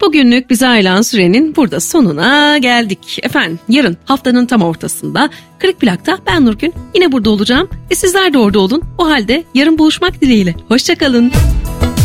Bugünlük bize ayrılan sürenin burada sonuna geldik. Efendim yarın haftanın tam ortasında Kırık Plak'ta ben Nurgün yine burada olacağım. Sizler de orada olun. O halde yarın buluşmak dileğiyle. Hoşça kalın.